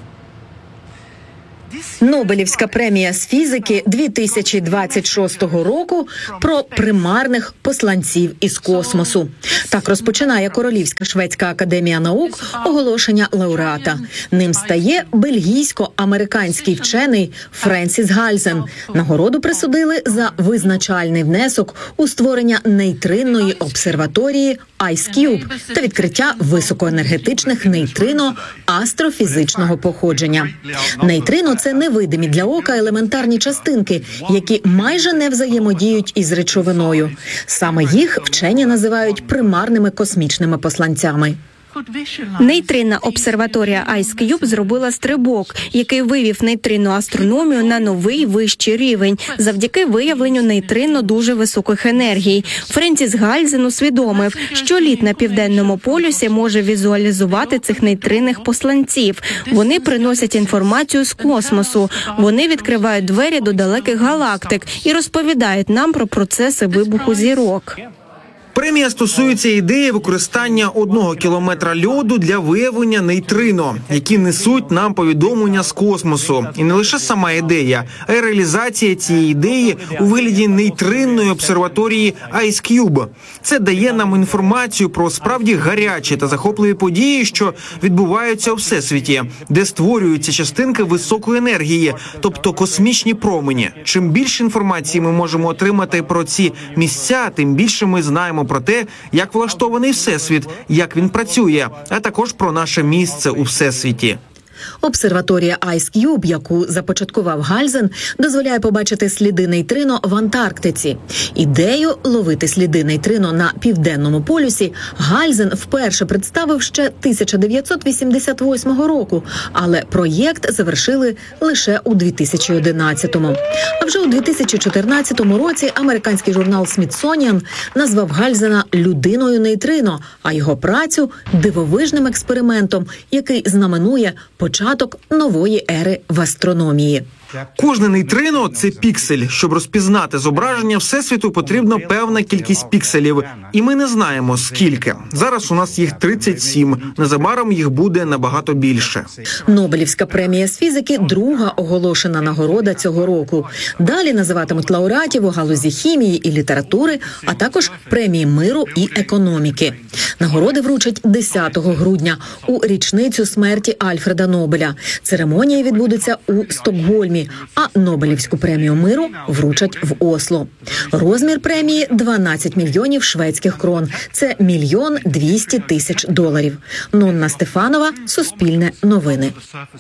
Нобелівська премія з фізики 2026 року про примарних посланців із космосу. Так розпочинає Королівська шведська академія наук оголошення лауреата. Ним стає бельгійсько-американський вчений Френсіс Гальзен. Нагороду присудили за визначальний внесок у створення нейтринної обсерваторії Ice Cube та відкриття високоенергетичних нейтрино астрофізичного походження. Нейтрино – це невидимі для ока елементарні частинки, які майже не взаємодіють із речовиною. Саме їх вчені називають примарними космічними посланцями. Нейтринна обсерваторія Ice Cube зробила стрибок, який вивів нейтринну астрономію на новий вищий рівень завдяки виявленню нейтрино дуже високих енергій. Френсіс Гальзен усвідомив, що лід на південному полюсі може візуалізувати цих нейтринних посланців. Вони приносять інформацію з космосу, вони відкривають двері до далеких галактик і розповідають нам про процеси вибуху зірок. Премія стосується ідеї використання 1 кілометра льоду для виявлення нейтрино, які несуть нам повідомлення з космосу. І не лише сама ідея, а й реалізація цієї ідеї у вигляді нейтринної обсерваторії Ice Cube. Це дає нам інформацію про справді гарячі та захопливі події, що відбуваються у Всесвіті, де створюються частинки високої енергії, тобто космічні промені. Чим більше інформації ми можемо отримати про ці місця, тим більше ми знаємо про те, як влаштований Всесвіт, як він працює, а також про наше місце у Всесвіті. Обсерваторія Ice Cube, яку започаткував Гальзен, дозволяє побачити сліди нейтрино в Антарктиці. Ідею ловити сліди нейтрино на південному полюсі Гальзен вперше представив ще 1988 року, але проєкт завершили лише у 2011-му. А вже у 2014 році американський журнал Smithsonian назвав Гальзена людиною нейтрино, а його працю – дивовижним експериментом, який знаменує початок нової ери в астрономії. Кожне нейтрино – це піксель. Щоб розпізнати зображення Всесвіту, потрібна певна кількість пікселів. І ми не знаємо, скільки. Зараз у нас їх 37. Незабаром їх буде набагато більше. Нобелівська премія з фізики – друга оголошена нагорода цього року. Далі називатимуть лауреатів у галузі хімії і літератури, а також премії миру і економіки. Нагороди вручать 10 грудня у річницю смерті Альфреда Нобеля. Церемонія відбудеться у Стокгольмі, а Нобелівську премію миру вручать в Осло. Розмір премії – 12 мільйонів шведських крон. Це $1 200 000. Нонна Стефанова, Суспільне новини.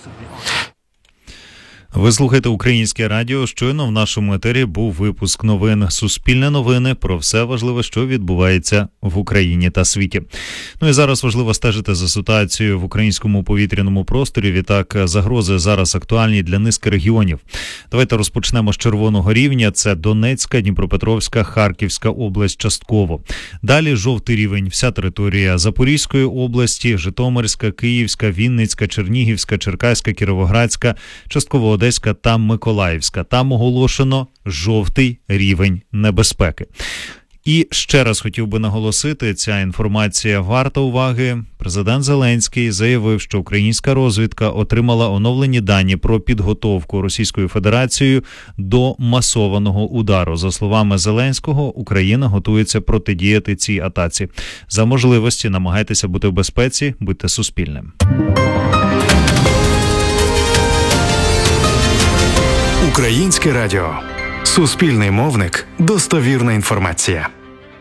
Ви слухаєте Українське радіо. Щойно в нашому етері був випуск новин «Суспільне новини» про все важливе, що відбувається в Україні та світі. Ну і зараз важливо стежити за ситуацією в українському повітряному просторі. Відтак, загрози зараз актуальні для низки регіонів. Давайте розпочнемо з червоного рівня. Це Донецька, Дніпропетровська, Харківська область частково. Далі жовтий рівень. Вся територія Запорізької області, Житомирська, Київська, Вінницька, Чернігівська, Черкаська, Кіровоградська, частково Одеська та Миколаївська. Там оголошено жовтий рівень небезпеки. І ще раз хотів би наголосити, ця інформація варта уваги. Президент Зеленський заявив, що українська розвідка отримала оновлені дані про підготовку Російською Федерацією до масованого удару. За словами Зеленського, Україна готується протидіяти цій атаці. За можливості намагайтеся бути в безпеці, будьте Суспільним. Українське радіо. Суспільний мовник. Достовірна інформація.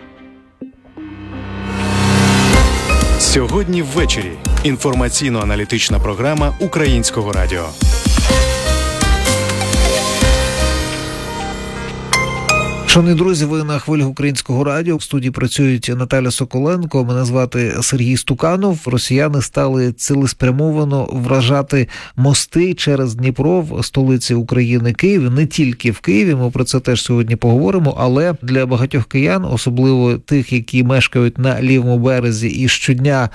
Сьогодні ввечері. Інформаційно-аналітична програма Українського радіо. Шановні друзі, ви на хвилі Українського радіо. В студії працюють Наталя Соколенко, мене звати Сергій Стуканов. Росіяни стали цілеспрямовано вражати мости через Дніпро в столиці України Києві. Не тільки в Києві, ми про це теж сьогодні поговоримо, але для багатьох киян, особливо тих, які мешкають на лівому березі і щодня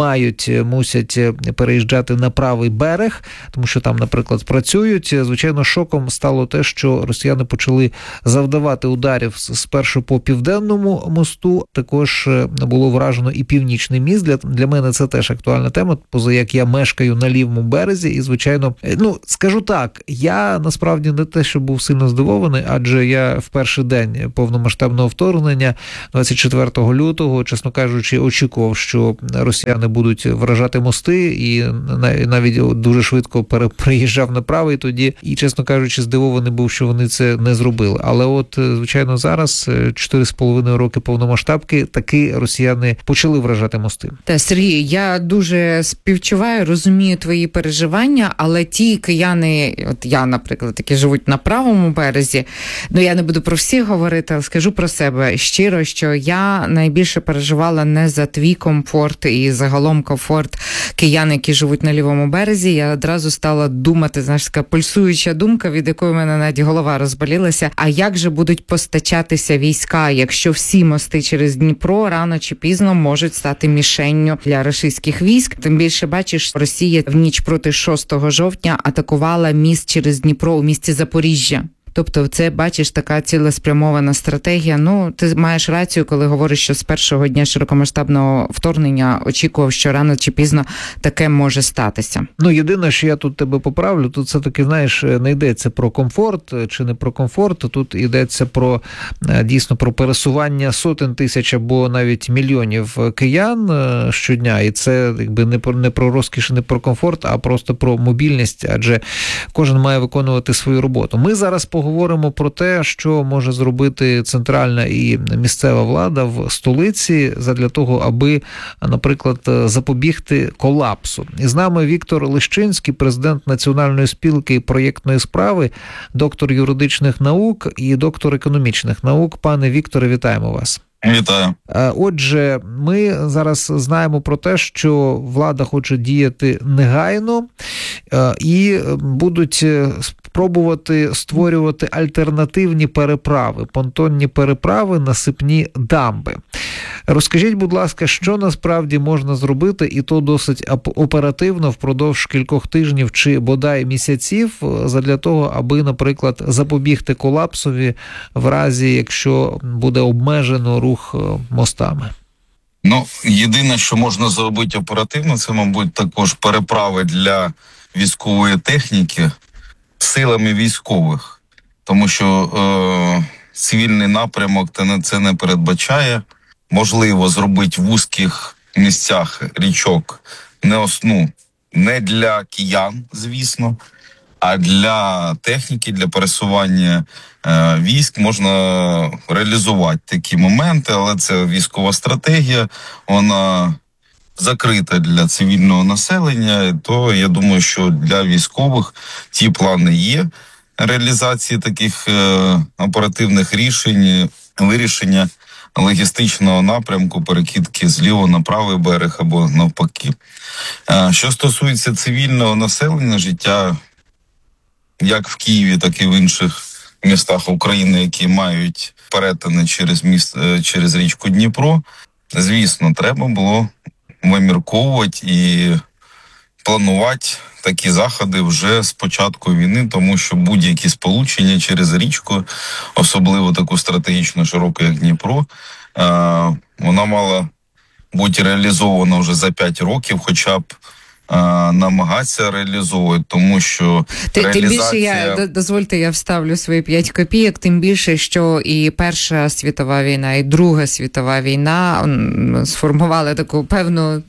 мусять переїжджати на правий берег, тому що там, наприклад, працюють. Звичайно, шоком стало те, що росіяни почали завдавати ударів спершу по Південному мосту, також було вражено і Північний міст. Для мене це теж актуальна тема, поза як я мешкаю на лівому березі, і, звичайно, скажу так, я насправді не те, що був сильно здивований, адже я в перший день повномасштабного вторгнення, 24 лютого, чесно кажучи, очікував, що росіяни будуть вражати мости, і навіть дуже швидко переїжджав на правий тоді, і, чесно кажучи, здивований був, що вони це не зробили. Але от, звичайно, зараз 4,5 роки повномасштабки таки росіяни почали вражати мости. Та, Сергій, я дуже співчуваю, розумію твої переживання, але ті кияни, от я, наприклад, які живуть на правому березі, я не буду про всіх говорити, але скажу про себе щиро, що я найбільше переживала не за твій комфорт і загалом комфорт киян, які живуть на лівому березі. Я одразу стала думати, така пульсуюча думка, від якої в мене навіть голова розболілася, а як же будуть постачатися війська, якщо всі мости через Дніпро рано чи пізно можуть стати мішенню для російських військ. Тим більше, бачиш, Росія в ніч проти 6 жовтня атакувала міст через Дніпро у місті Запоріжжя. Тобто це, бачиш, така цілеспрямована стратегія. Ти маєш рацію, коли говориш, що з першого дня широкомасштабного вторгнення очікував, що рано чи пізно таке може статися. Єдине, що я тут тебе поправлю, тут все-таки, не йдеться про комфорт чи не про комфорт, тут йдеться про, дійсно, про пересування сотень тисяч або навіть мільйонів киян щодня, і це не про розкіш, не про комфорт, а просто про мобільність, адже кожен має виконувати свою роботу. Ми зараз поговоримо про те, що може зробити центральна і місцева влада в столиці задля того, аби, наприклад, запобігти колапсу. І з нами Віктор Лищинський, президент Національної спілки проєктної справи, доктор юридичних наук і доктор економічних наук. Пане Вікторе, вітаємо вас. Вітаю. Отже, ми зараз знаємо про те, що влада хоче діяти негайно і будуть спробувати створювати альтернативні переправи, понтонні переправи, насипні дамби. Розкажіть, будь ласка, що насправді можна зробити, і то досить оперативно впродовж кількох тижнів чи бодай місяців, задля того, аби, наприклад, запобігти колапсові в разі, якщо буде обмежено рух мостами? Єдине, що можна зробити оперативно, це, мабуть, також переправи для військової техніки силами військових, тому що цивільний напрямок це не передбачає. Можливо зробити в вузьких місцях річок не для киян, звісно, а для техніки, для пересування військ можна реалізувати такі моменти, але це військова стратегія, вона закрита для цивільного населення, то я думаю, що для військових ті плани є реалізації таких оперативних рішень, вирішення логістичного напрямку, перекидки з лівого на правий берег або навпаки. Що стосується цивільного населення, життя як в Києві, так і в інших містах України, які мають перетини через річку Дніпро, звісно, треба було вимірковувати і планувати такі заходи вже з початку війни, тому що будь-які сполучення через річку, особливо таку стратегічно широку, як Дніпро, вона мала бути реалізована вже за 5 років, хоча б намагатися реалізовувати, тому що Тим більше, дозвольте, я вставлю свої 5 копійок, тим більше, що і Перша світова війна, і Друга світова війна сформували таку певну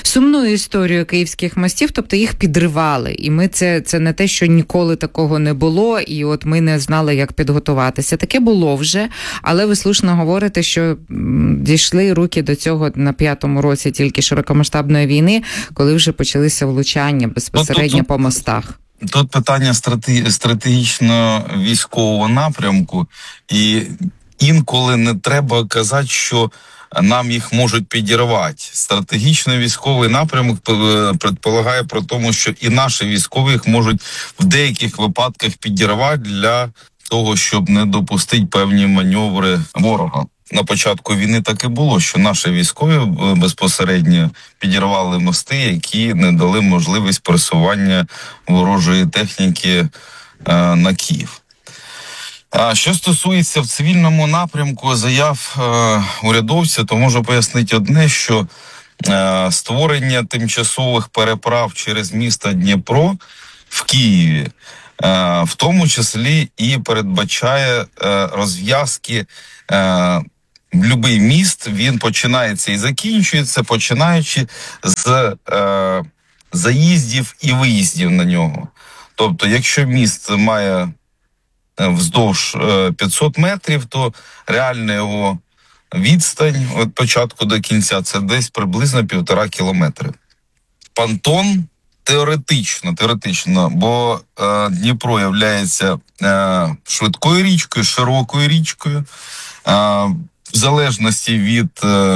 сумну історію київських мостів, тобто їх підривали. І ми це не те, що ніколи такого не було, і от ми не знали, як підготуватися. Таке було вже, але ви слушно говорите, що дійшли руки до цього на 5-му році тільки широкомасштабної війни, коли вже почалися влучання безпосередньо по мостах. Тут питання стратегічно військового напрямку, і інколи не треба казати, що нам їх можуть підірвати. Стратегічний військовий напрямок предполагає про тому, що і наші військові їх можуть в деяких випадках підірвати для того, щоб не допустити певні маневри ворога. На початку війни так і було, що наші військові безпосередньо підірвали мости, які не дали можливість пересування ворожої техніки на Київ. А що стосується в цивільному напрямку заяв урядовця, то можу пояснити одне, що створення тимчасових переправ через місто Дніпро в Києві в тому числі і передбачає розв'язки. Любий міст, він починається і закінчується, починаючи з заїздів і виїздів на нього. Тобто, якщо міст має вздовж 500 метрів, то реальна його відстань від початку до кінця – це десь приблизно 1,5 кілометри. Понтон теоретично, бо Дніпро являється швидкою річкою, широкою річкою, в залежності від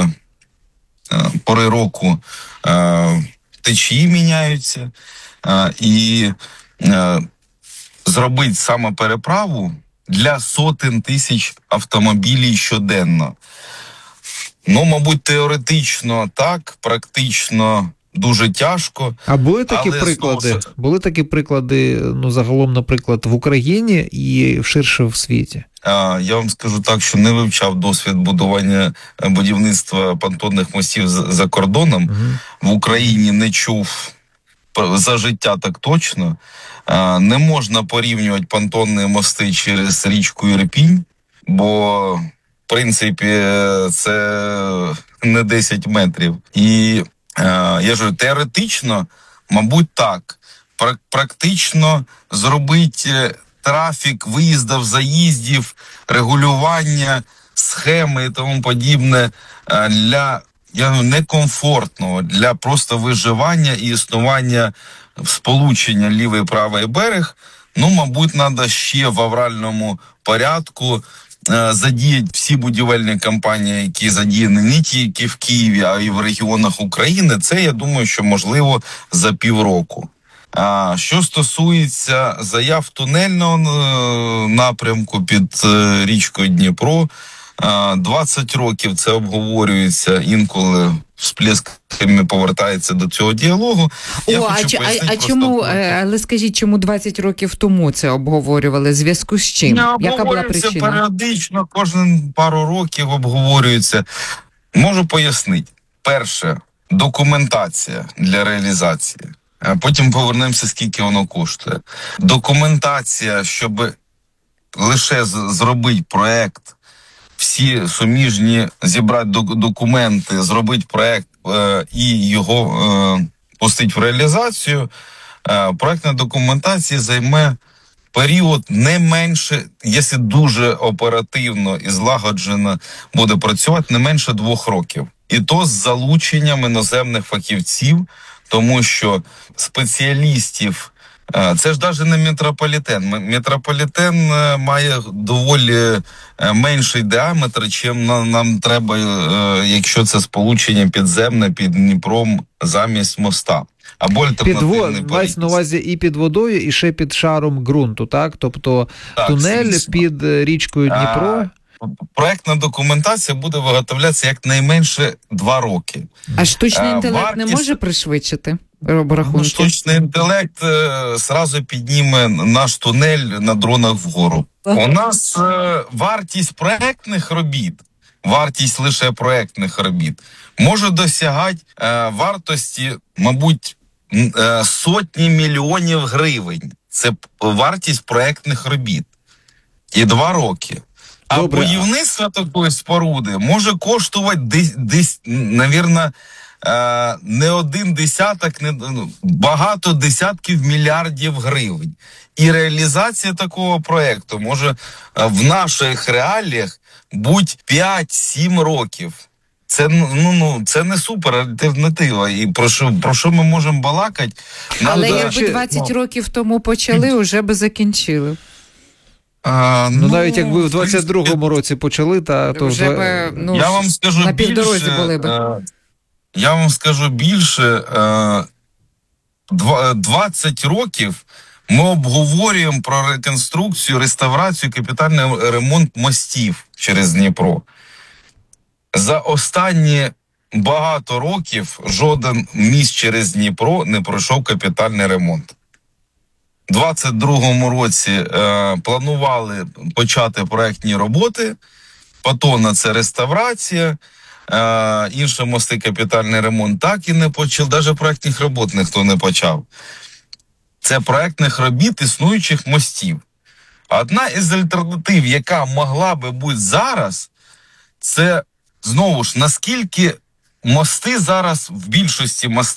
пори року течії міняються, і зробити саме переправу для сотень тисяч автомобілів щоденно. Ну, мабуть, теоретично так, практично дуже тяжко. А були такі приклади? Були такі приклади, ну, загалом, наприклад, в Україні і ширше в світі? Я вам скажу так, що не вивчав досвід будівництва понтонних мостів за кордоном. В Україні не чув за життя так точно. Не можна порівнювати понтонні мости через річку Ірпінь, бо, в принципі, це не 10 метрів. І я ж кажу, теоретично, мабуть, так. Практично зробити трафік, виїздів, заїздів, регулювання, схеми і тому подібне для некомфортного, для просто виживання і існування сполучення лівий і правий берег, ну, мабуть, треба ще в авральному порядку задіяти всі будівельні компанії, які задіяні не тільки в Києві, а й в регіонах України. Це, я думаю, що можливо за півроку. Що стосується заяв тунельного напрямку під річкою Дніпро, 20 років це обговорюється, інколи всплесками повертається до цього діалогу. Але скажіть, чому 20 років тому це обговорювали? В зв'язку з чим? Яка була причина? Періодично, кожен пару років обговорюється. Можу пояснити. Перше, документація для реалізації. Потім повернемося, скільки воно коштує. Документація, щоб лише зробити проект, всі суміжні зібрати документи, зробити проект і його пустити в реалізацію, проектна документація займе період не менше, якщо дуже оперативно і злагоджено буде працювати, не менше 2 років. І то з залученням іноземних фахівців, тому що спеціалістів, це ж навіть не метрополітен. Метрополітен має доволі менший діаметр, чим нам треба, якщо це сполучення підземне під Дніпром замість моста. Або альтернативний мається на увазі і під водою, і ще під шаром ґрунту, так? Тобто так, тунель звісно. Під річкою Дніпро. Проектна документація буде виготовлятися якнайменше 2 роки. А штучний інтелект не може пришвидшити рахунки? Штучний інтелект зразу підніме наш тунель на дронах вгору. У нас вартість проектних робіт, вартість лише проектних робіт, може досягати вартості, мабуть, сотні мільйонів гривень. Це вартість проектних робіт. І 2 роки. А будівництво такої споруди може коштувати десь, навірно, не один десяток, багато десятків мільярдів гривень. І реалізація такого проєкту може в наших реаліях бути 5-7 років. Це, це не супер альтернатива. І про що ми можемо балакати? Але якби 20 років тому почали, вже би закінчили. Навіть якби в 22-му році почали, то вже би, я вам скажу на півдорозі були би. Я вам скажу більше, 20 років ми обговорюємо про реконструкцію, реставрацію, капітальний ремонт мостів через Дніпро. За останні багато років жоден міст через Дніпро не пройшов капітальний ремонт. У 2022 році планували почати проектні роботи, Патона – це реставрація, інші мости капітальний ремонт так і не почали, навіть проектних робот ніхто не почав. Це проектних робіт існуючих мостів. Одна із альтернатив, яка могла би бути зараз, це, знову ж, наскільки мости зараз, в більшості мости